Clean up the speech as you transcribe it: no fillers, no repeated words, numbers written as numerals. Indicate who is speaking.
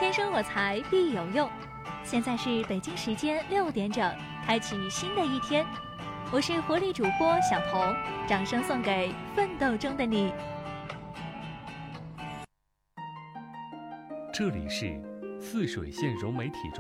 Speaker 1: 天生我材必有用。现在是北京时间6点整，开启新的一天。我是活力主播小彤，掌声送给奋斗中的你。
Speaker 2: 这里是泗水县融媒体